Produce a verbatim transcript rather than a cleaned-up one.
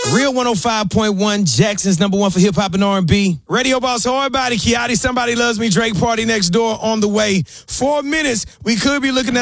Real one oh five point one, Jackson's number one for hip hop and R and B. Radio Boss, Hard Body, Kiati, Somebody Loves Me, Drake Party Next Door on the way. Four minutes, we could be looking at